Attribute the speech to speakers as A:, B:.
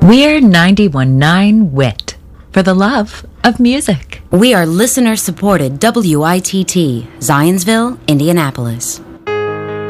A: We're 91.9 WIT for the love of music.
B: We are listener-supported WITT, Zionsville, Indianapolis.